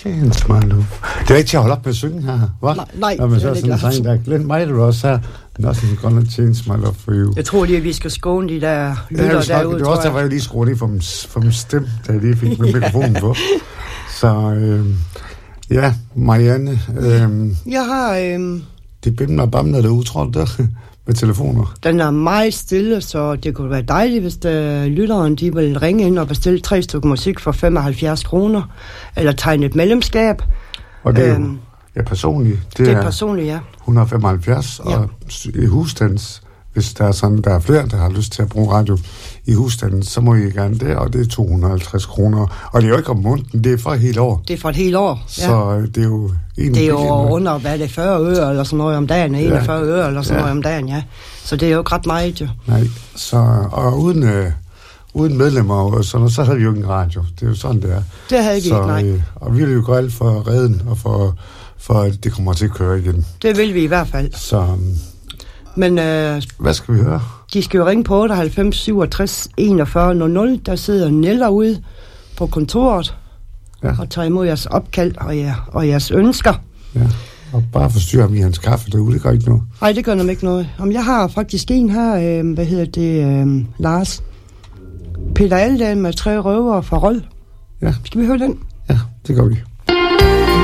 Change my love. Det er ikke til at holde op med at synge her, hva'? Nej. Når man så sådan en sang, der Glenn Michaels her. Nothing gonna change my love for you. Jeg tror lige, at vi skal skåne de der lytter derude. Det var også derfor, jeg lige skruede ned for min stemme, da jeg lige fik min mikrofon på. Så ja, Marianne. Jeg har... Det bimler og bamler derude, tror du der? Med telefoner. Den er meget stille, så det kunne være dejligt, hvis lytteren de vil ringe ind og bestille 3 stykker musik for 75 kroner, eller tegne et medlemskab. Og det er jo personligt. Det er personligt, ja. 175, ja. Og i husstands, hvis der er sådan, der er flere, der har lyst til at bruge radio i husstanden, så må I gerne det, og det er 250 kroner. Og det er jo ikke om måneden, det er for et helt år. Det er for et helt år, ja. Så det er jo... Det er jo under, hvad er det, 40 øre eller sådan noget om dagen, 41 øre eller sådan noget om dagen, ja. Så det er jo ikke ret meget, jo. Nej, så, og uden medlemmer og sådan noget, så havde vi jo ikke en radio. Det er jo sådan, det er. Det havde vi ikke, nej. Og vi vil jo gå alt for redden, og for at det kommer til at køre igen. Det vil vi i hvert fald. Så... Men hvad skal vi høre? De skal jo ringe på 98 67 41 00. Der sidder Nella ude på kontoret og tager imod jeres opkald og jeres ønsker. Ja, og bare forstyrre ham i hans kaffe derude, det gør ikke noget. Nej, det gør nemlig ikke noget. Jeg har faktisk en her, Lars. Peter Aldahl med 3 røver fra Rold. Ja. Skal vi høre den? Ja, det gør vi.